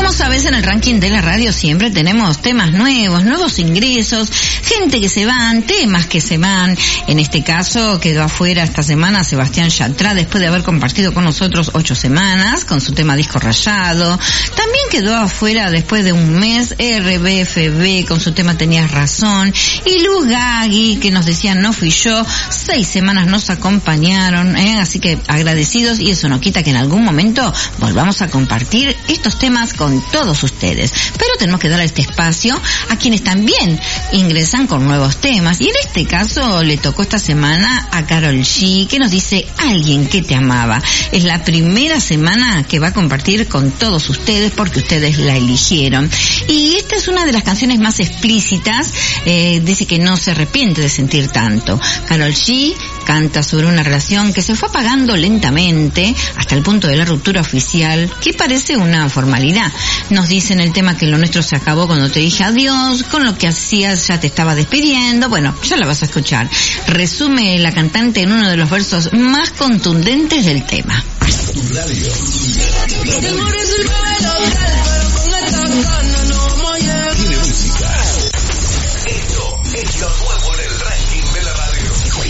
como sabes, en el ranking de la radio siempre tenemos temas nuevos, nuevos ingresos, gente que se van, temas que se van. En este caso quedó afuera esta semana Sebastián Yatra, después de haber compartido con nosotros 8 semanas con su tema Disco Rayado. También quedó afuera después de un mes RBFB con su tema Tenías Razón. Y Luz Gagui, que nos decía No Fui Yo, 6 semanas nos acompañaron, así que agradecidos, y eso no quita que en algún momento volvamos a compartir estos temas con todos ustedes. Pero tenemos que dar este espacio a quienes también ingresan con nuevos temas, y en este caso le tocó esta semana a Karol G, que nos dice Alguien que te amaba. Es la primera semana que va a compartir con todos ustedes porque ustedes la eligieron. Y esta es una de las canciones más explícitas, dice que no se arrepiente de sentir tanto. Karol G canta sobre una relación que se fue apagando lentamente hasta el punto de la ruptura oficial, que parece una formalidad. Nos dice en el tema que lo nuestro se acabó cuando te dije adiós, con lo que hacías ya te estaba despidiendo. Bueno, ya la vas a escuchar. Resume la cantante en uno de los versos más contundentes del tema. Tu radio.